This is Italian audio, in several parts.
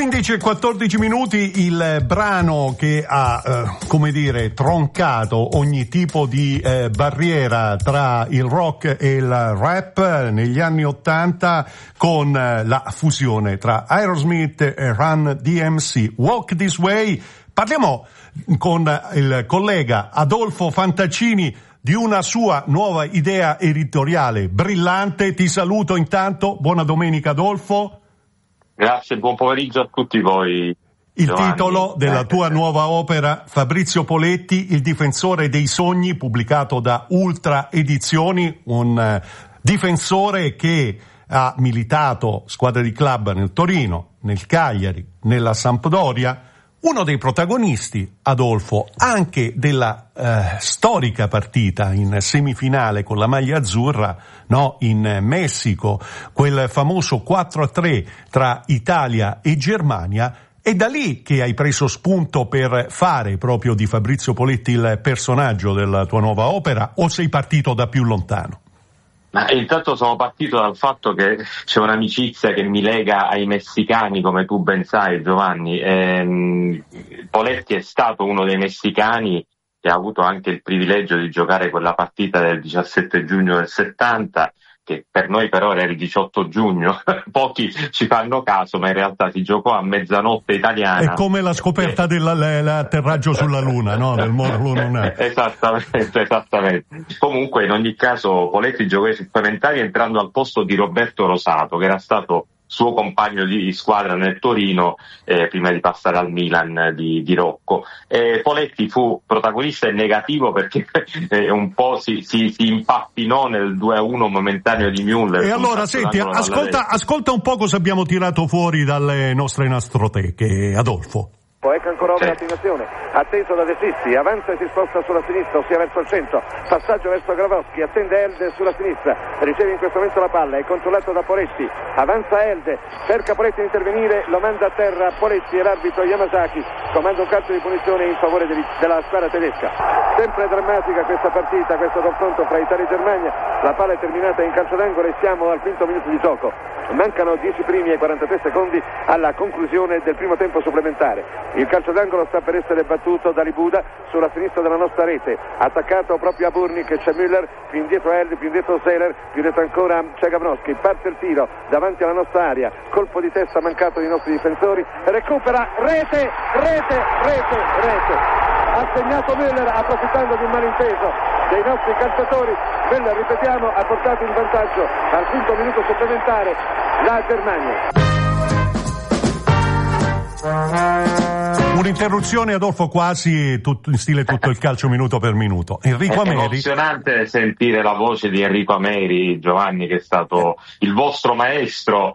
15 e 14 minuti, il brano che ha, troncato ogni tipo di barriera tra il rock e il rap negli anni '80 con la fusione tra Aerosmith e Run DMC. Walk This Way. Parliamo con il collega Adolfo Fantaccini di una sua nuova idea editoriale brillante. Ti saluto intanto, buona domenica Adolfo. Grazie, buon pomeriggio a tutti voi. Il Giovanni. Titolo della tua nuova opera, Fabrizio Poletti, il difensore dei sogni, pubblicato da Ultra Edizioni, un difensore che ha militato squadre di club nel Torino, nel Cagliari, nella Sampdoria, uno dei protagonisti, Adolfo, anche della storica partita in semifinale con la maglia azzurra, no, in Messico, quel famoso 4-3 tra Italia e Germania. È da lì che hai preso spunto per fare proprio di Fabrizio Poletti il personaggio della tua nuova opera, o sei partito da più lontano? Ma intanto sono partito dal fatto che c'è un'amicizia che mi lega ai messicani, come tu ben sai, Giovanni. Poletti è stato uno dei messicani che ha avuto anche il privilegio di giocare quella partita del 17 giugno del 70, che per noi però era il 18 giugno. Pochi ci fanno caso, ma in realtà si giocò a mezzanotte italiana. È come la scoperta dell'atterraggio sulla Luna, no? Del modulo lunare. Esattamente. Comunque, in ogni caso, Poletti giocò ai supplementari entrando al posto di Roberto Rosato, che era stato suo compagno di squadra nel Torino, prima di passare al Milan di Rocco. Poletti fu protagonista in negativo perché un po' si impappinò nel 2-1 momentaneo di Müller. E allora, senti, ascolta un po' cosa abbiamo tirato fuori dalle nostre nastroteche, Adolfo. Ecco ancora opera attivazione, atteso da De Sisti, avanza e si sposta sulla sinistra, ossia verso il centro, passaggio verso Grabowski, attende Elde sulla sinistra, riceve in questo momento la palla, è controllato da Poletti, avanza Elde, cerca Poletti di intervenire, lo manda a terra Poletti e l'arbitro Yamasaki comanda un calcio di punizione in favore della squadra tedesca. Sempre drammatica questa partita, questo confronto fra Italia e Germania, la palla è terminata in calcio d'angolo e siamo al quinto minuto di gioco. Mancano 10 primi e 43 secondi alla conclusione del primo tempo supplementare. Il calcio d'angolo sta per essere battuto da Libuda sulla sinistra della nostra rete, attaccato proprio a Burni che c'è Müller, più indietro Elde, più indietro Seiler, più indietro ancora c'è Gavronsky, parte il tiro davanti alla nostra area, colpo di testa mancato dei nostri difensori, recupera, rete, ha segnato Müller approfittando di un malinteso dei nostri calciatori. Müller, ripetiamo, ha portato in vantaggio al quinto minuto supplementare la Germania. Un'interruzione, Adolfo, quasi in stile tutto il calcio minuto per minuto. Enrico Ameri. È emozionante sentire la voce di Enrico Ameri, Giovanni, che è stato il vostro maestro,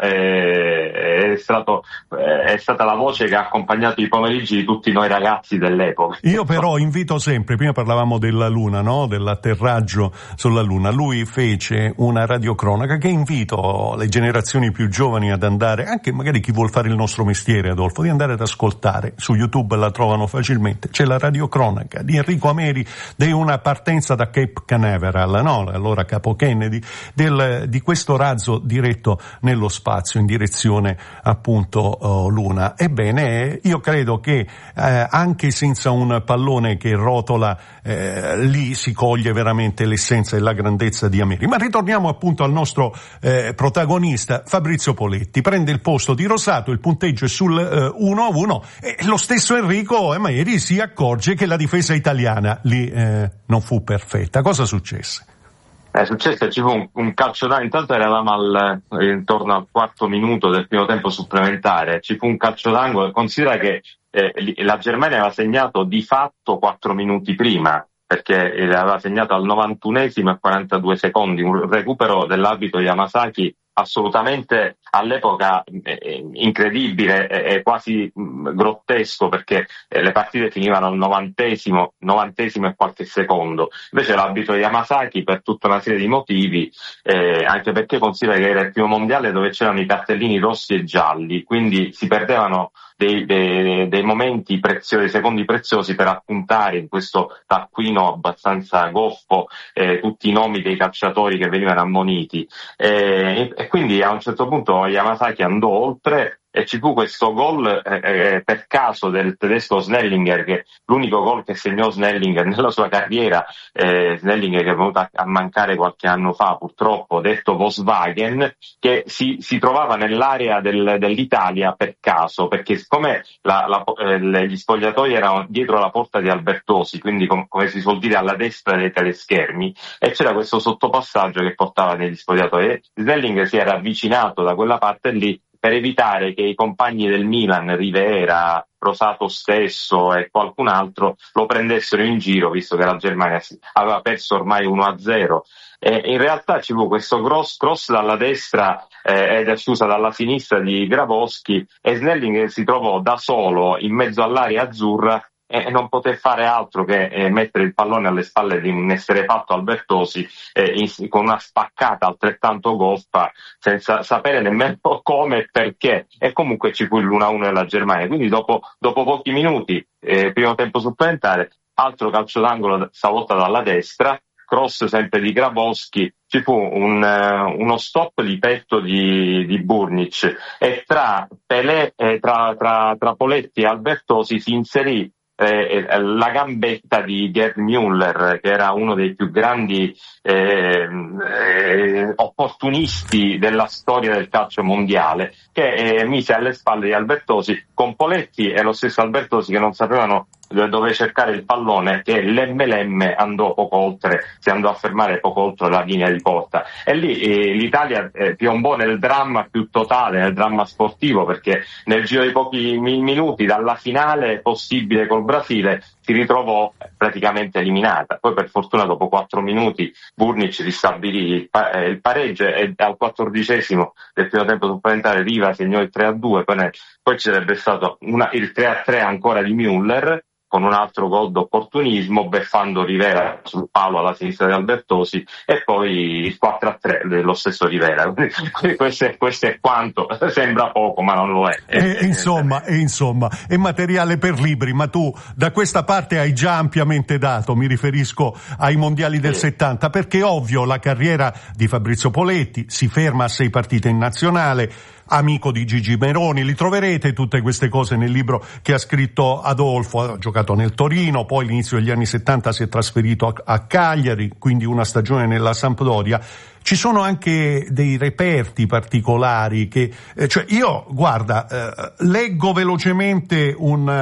è stata la voce che ha accompagnato i pomeriggi di tutti noi ragazzi dell'epoca. Io però invito sempre, prima parlavamo della Luna, no? Dell'atterraggio sulla Luna. Lui fece una radiocronaca che invito le generazioni più giovani ad andare, anche magari chi vuol fare il nostro mestiere, Adolfo, di andare ad ascoltare. Su YouTube la trovano facilmente. C'è la radiocronaca di Enrico Ameri di una partenza da Cape Canaveral, no? Allora Capo Kennedy, di questo razzo diretto nello spazio in direzione appunto Luna. Ebbene, io credo che anche senza un pallone che rotola, lì si coglie veramente l'essenza e la grandezza di Ameri. Ma ritorniamo appunto al nostro protagonista, Fabrizio Poletti. Prende il posto di Rosato, il punteggio è sul 1-1 e lo stesso Enrico Ameri si accorge che la difesa italiana lì non fu perfetta. Cosa successe? È successo, ci fu un calcio d'angolo, intanto eravamo intorno al quarto minuto del primo tempo supplementare, ci fu un calcio d'angolo, considera che la Germania aveva segnato di fatto 4 minuti prima, perché aveva segnato al 91esimo e 42 secondi, un recupero dell'arbitro Yamasaki assolutamente all'epoca incredibile e quasi grottesco, perché le partite finivano al 90esimo e qualche secondo. Invece l'arbitro Yamasaki, per tutta una serie di motivi, anche perché considera che era il primo mondiale dove c'erano i cartellini rossi e gialli, quindi si perdevano dei momenti preziosi, dei secondi preziosi per appuntare in questo taccuino abbastanza goffo tutti i nomi dei calciatori che venivano ammoniti, e quindi a un certo punto Yamasaki andò oltre e ci fu questo gol per caso del tedesco Snellinger, che l'unico gol che segnò Snellinger nella sua carriera, Snellinger che è venuto a mancare qualche anno fa purtroppo, detto Volkswagen, che si trovava nell'area dell'Italia per caso, perché siccome gli spogliatoi erano dietro la porta di Albertosi, quindi come si suol dire alla destra dei teleschermi, e c'era questo sottopassaggio che portava negli spogliatoi, e Snellinger si era avvicinato da quella parte lì per evitare che i compagni del Milan, Rivera, Rosato stesso e qualcun altro lo prendessero in giro, visto che la Germania aveva perso ormai 1-0. E in realtà ci fu questo cross dalla destra dalla sinistra di Grabowski, e Snellinger si trovò da solo in mezzo all'area azzurra e non poté fare altro che mettere il pallone alle spalle di un esterrefatto Albertosi con una spaccata altrettanto goffa, senza sapere nemmeno come e perché, e comunque ci fu l'1-1 della Germania. Quindi dopo pochi minuti, primo tempo supplementare, altro calcio d'angolo stavolta dalla destra, cross sempre di Grabowski, ci fu uno stop di petto di Burnic, e tra Poletti e Albertosi si inserì la gambetta di Gerd Müller, che era uno dei più grandi opportunisti della storia del calcio mondiale, che mise alle spalle di Albertosi, con Poletti e lo stesso Albertosi che non sapevano dove cercare il pallone, che l'Emme si andò a fermare poco oltre la linea di porta, e lì l'Italia piombò nel dramma più totale, nel dramma sportivo, perché nel giro di pochi minuti dalla finale possibile col Brasile si ritrovò praticamente eliminata. Poi per fortuna dopo 4 minuti Burnic ristabilì il pareggio, e al 14° del primo tempo supplementare Riva segnò il 3-2, poi ci sarebbe stato il 3-3 ancora di Müller, con un altro gol d'opportunismo, beffando Rivera sul palo alla sinistra di Albertosi, e poi il 4-3 dello stesso Rivera. Quindi questo è quanto, sembra poco ma non lo è. Insomma, è materiale per libri, ma tu da questa parte hai già ampiamente dato, mi riferisco ai mondiali del 70, perché ovvio la carriera di Fabrizio Poletti si ferma a 6 partite in nazionale, amico di Gigi Meroni, li troverete tutte queste cose nel libro che ha scritto Adolfo. Ha giocato nel Torino, poi all'inizio degli anni 70 si è trasferito a Cagliari, quindi una stagione nella Sampdoria. Ci sono anche dei reperti particolari che, io, guarda, leggo velocemente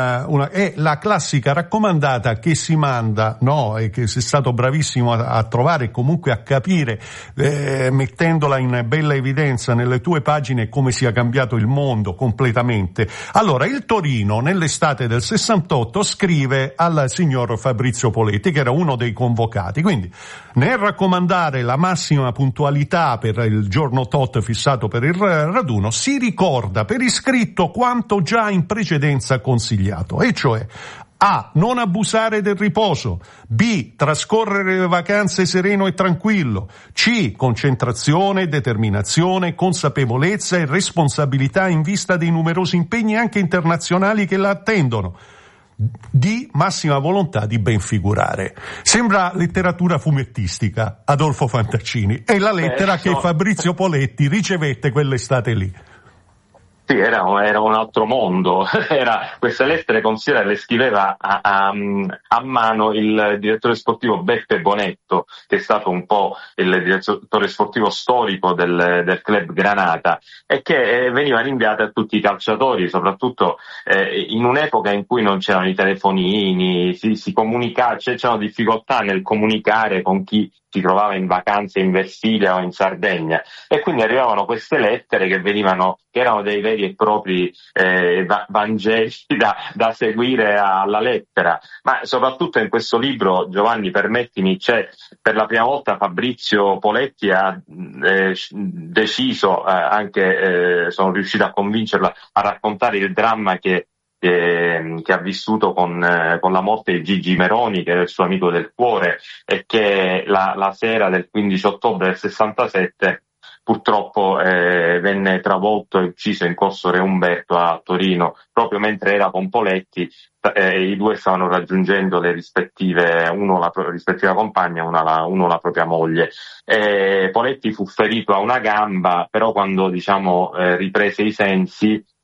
è la classica raccomandata che si manda, no? E che sei stato bravissimo a trovare e comunque a capire, mettendola in bella evidenza nelle tue pagine, come sia cambiato il mondo completamente. Allora, il Torino, nell'estate del 68, scrive al signor Fabrizio Poletti, che era uno dei convocati, quindi nel raccomandare la massima puntualità per il giorno tot fissato per il raduno, si ricorda per iscritto quanto già in precedenza consigliato, e cioè: A. Non abusare del riposo. B. Trascorrere le vacanze sereno e tranquillo. C. Concentrazione, determinazione, consapevolezza e responsabilità in vista dei numerosi impegni anche internazionali che la attendono. D. Massima volontà di ben figurare. Sembra letteratura fumettistica, Adolfo Fantaccini. È la lettera che Fabrizio Poletti ricevette quell'estate lì. Sì, era un altro mondo. Queste lettere, considera, le scriveva a mano il direttore sportivo Beppe Bonetto, che è stato un po' il direttore sportivo storico del club Granata, e che venivano inviate a tutti i calciatori, soprattutto in un'epoca in cui non c'erano i telefonini, si comunicava, c'erano difficoltà nel comunicare con chi si trovava in vacanze in Versilia o in Sardegna, e quindi arrivavano queste lettere che erano dei veri e propri vangeli da seguire alla lettera. Ma soprattutto in questo libro, Giovanni, permettimi, c'è per la prima volta Fabrizio Poletti ha deciso, sono riuscito a convincerlo a raccontare il dramma che ha vissuto con la morte di Gigi Meroni, che era il suo amico del cuore, e che la sera del 15 ottobre del 67 purtroppo venne travolto e ucciso in corso Re Umberto a Torino, proprio mentre era con Poletti. I due stavano raggiungendo le rispettive, uno la rispettiva compagna, uno la propria moglie. Poletti fu ferito a una gamba, però quando riprese i sensi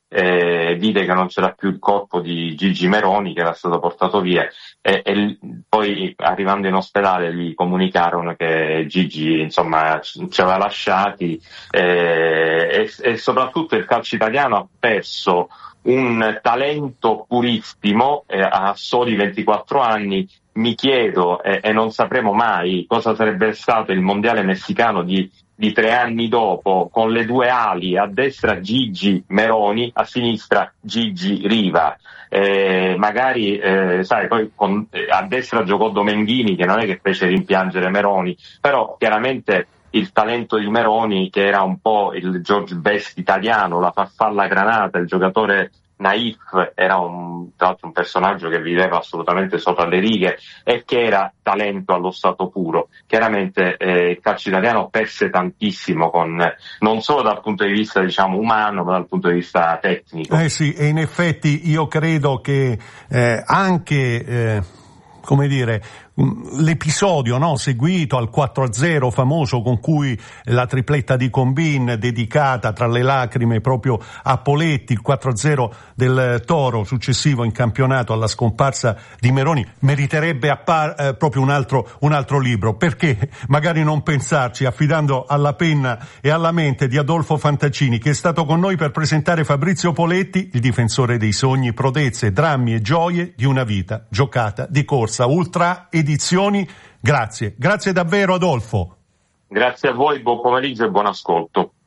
vide che non c'era più il corpo di Gigi Meroni, che era stato portato via, e poi arrivando in ospedale gli comunicarono che Gigi insomma ci aveva lasciati, e soprattutto il calcio italiano ha perso un talento purissimo a soli 24 anni. Mi chiedo e non sapremo mai cosa sarebbe stato il mondiale messicano di 3 anni dopo, con le due ali, a destra Gigi Meroni, a sinistra Gigi Riva. Magari sai, poi a destra giocò Domenghini, che non è che fece rimpiangere Meroni, però chiaramente il talento di Meroni, che era un po' il George Best italiano, la farfalla granata, il giocatore naif, era tra l'altro un personaggio che viveva assolutamente sopra le righe e che era talento allo stato puro. Chiaramente il calcio italiano perse tantissimo, non solo dal punto di vista diciamo umano, ma dal punto di vista tecnico. Sì, e in effetti io credo che anche come dire, l'episodio, no, seguito al 4-0 famoso, con cui la tripletta di Combin dedicata tra le lacrime proprio a Poletti, il 4-0 del Toro successivo in campionato alla scomparsa di Meroni, meriterebbe proprio un altro libro. Perché magari non pensarci, affidando alla penna e alla mente di Adolfo Fantaccini, che è stato con noi per presentare Fabrizio Poletti, il difensore dei sogni, prodezze, drammi e gioie di una vita giocata di corsa. Ultra Edizioni, grazie davvero Adolfo. Grazie a voi, buon pomeriggio e buon ascolto.